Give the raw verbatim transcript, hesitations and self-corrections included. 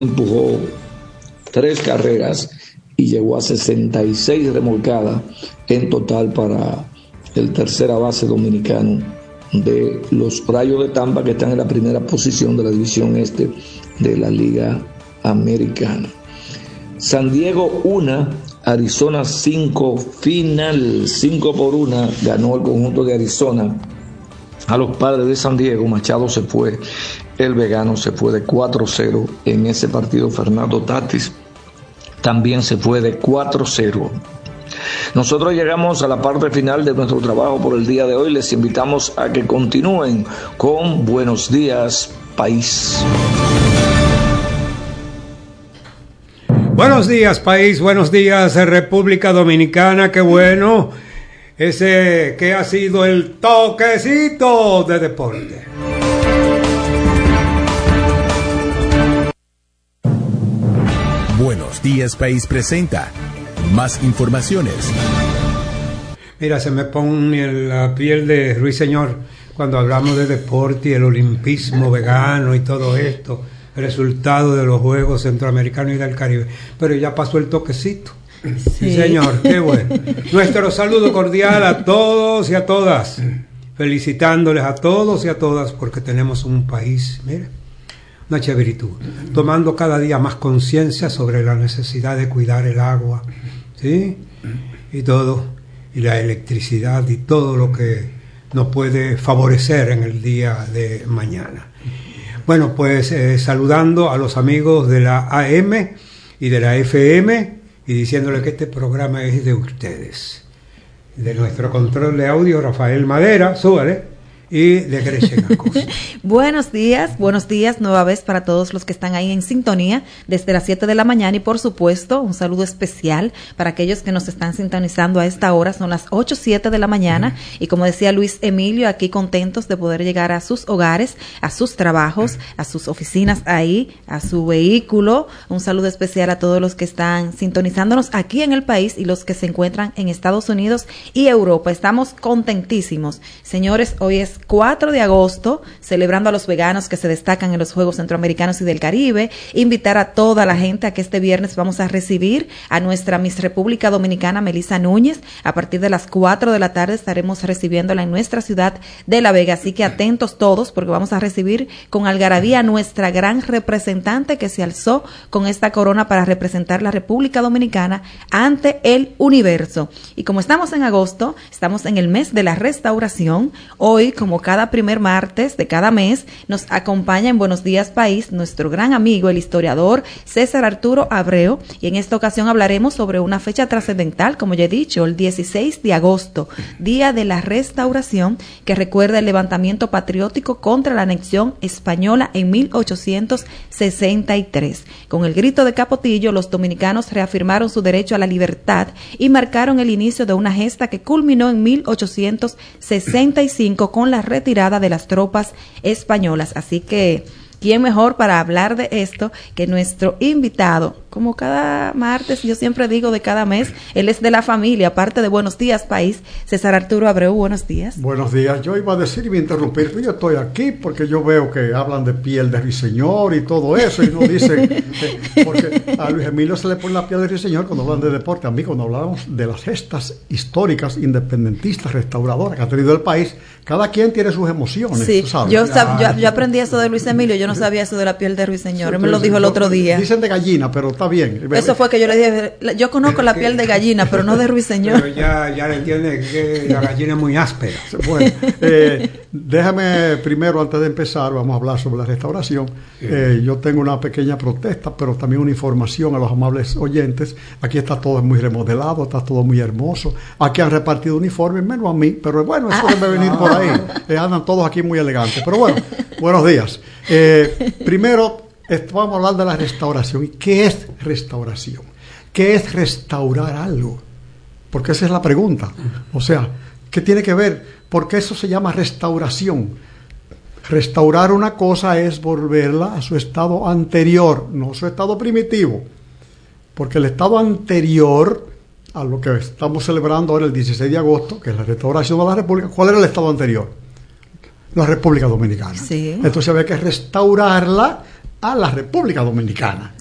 empujó tres carreras y llegó a sesenta y seis remolcadas en total para el tercera base dominicano de los Rayos de Tampa, que están en la primera posición de la división este de la Liga Americana. San Diego uno, Arizona cinco, final cinco por uno, ganó el conjunto de Arizona a los Padres de San Diego. Machado se fue, el vegano se fue de cuatro cero en ese partido. Fernando Tatis también se fue de cuatro cero. Nosotros llegamos a la parte final de nuestro trabajo por el día de hoy. Les invitamos a que continúen con Buenos Días, País. Buenos días, país. Buenos días, República Dominicana. Qué bueno ese que ha sido el toquecito de deporte. Buenos días, país presenta más informaciones. Mira, se me pone la piel de ruiseñor cuando hablamos de deporte y el olimpismo vegano y todo esto, resultado de los Juegos Centroamericanos y del Caribe. Pero ya pasó el toquecito. Sí, sí, señor, qué bueno. Nuestro saludo cordial a todos y a todas, felicitándoles a todos y a todas porque tenemos un país, mire, una chéveritud, tomando cada día más conciencia sobre la necesidad de cuidar el agua, ¿sí? Y todo, y la electricidad y todo lo que nos puede favorecer en el día de mañana. Bueno, pues eh, saludando a los amigos de la A M y de la F M y diciéndoles que este programa es de ustedes. De nuestro control de audio, Rafael Madera, súbale. Y de Grecia Acosta. Buenos días, buenos días nueva vez para todos los que están ahí en sintonía desde las siete de la mañana y por supuesto un saludo especial para aquellos que nos están sintonizando a esta hora, son las ocho siete de la mañana uh-huh. Y como decía Luis Emilio, aquí contentos de poder llegar a sus hogares, a sus trabajos, uh-huh. a sus oficinas ahí, a su vehículo. Un saludo especial a todos los que están sintonizándonos aquí en el país y los que se encuentran en Estados Unidos y Europa. Estamos contentísimos, señores. Hoy es cuatro de agosto, celebrando a los veganos que se destacan en los Juegos Centroamericanos y del Caribe. Invitar a toda la gente a que este viernes vamos a recibir a nuestra Miss República Dominicana, Melissa Núñez. A partir de las cuatro de la tarde estaremos recibiéndola en nuestra ciudad de La Vega, así que atentos todos porque vamos a recibir con algarabía a nuestra gran representante que se alzó con esta corona para representar la República Dominicana ante el universo. Y como estamos en agosto, estamos en el mes de la restauración. Hoy, como Como cada primer martes de cada mes, nos acompaña en Buenos Días País nuestro gran amigo, el historiador César Arturo Abreu, y en esta ocasión hablaremos sobre una fecha trascendental, como ya he dicho, el dieciséis de agosto, Día de la Restauración, que recuerda el levantamiento patriótico contra la anexión española en mil ochocientos sesenta y tres. Con el grito de Capotillo, los dominicanos reafirmaron su derecho a la libertad y marcaron el inicio de una gesta que culminó en mil ochocientos sesenta y cinco con la retirada de las tropas españolas. Así que, ¿quién mejor para hablar de esto que nuestro invitado? Como cada martes, yo siempre digo de cada mes, él es de la familia, aparte de Buenos Días País, César Arturo Abreu, buenos días. Buenos días, yo iba a decir y me interrumpir, pero yo estoy aquí porque yo veo que hablan de piel de ruiseñor y todo eso, y no dicen, eh, porque a Luis Emilio se le pone la piel de ruiseñor cuando hablan de deporte. A mí, cuando hablamos de las gestas históricas, independentistas, restauradoras que ha tenido el país, cada quien tiene sus emociones, sí, ¿tú sabes? Yo, sab, yo, yo aprendí eso de Luis Emilio, yo no sabía eso de la piel de ruiseñor, él me lo dijo el otro día. Dicen de gallina, pero está bien. Eso fue que yo le dije, yo conozco la piel de gallina, pero no de ruiseñor. Pero ya, ya le entiende que la gallina es muy áspera. Bueno, eh, déjame primero, antes de empezar, vamos a hablar sobre la restauración. Sí. Eh, yo tengo una pequeña protesta, pero también una información a los amables oyentes. Aquí está todo muy remodelado, está todo muy hermoso. Aquí han repartido uniformes, menos a mí, pero bueno, eso ah, debe venir ah, por ahí. Eh, andan todos aquí muy elegantes. Pero bueno, buenos días. Eh, primero, vamos a hablar de la restauración. ¿Y qué es restauración? ¿Qué es restaurar algo? Porque esa es la pregunta. O sea, ¿qué tiene que ver? ¿Por qué eso se llama restauración? Restaurar una cosa es volverla a su estado anterior, no su estado primitivo. Porque el estado anterior a lo que estamos celebrando ahora el dieciséis de agosto, que es la restauración de la República, ¿cuál era el estado anterior? La República Dominicana. Sí. Entonces había que restaurarla a la República Dominicana.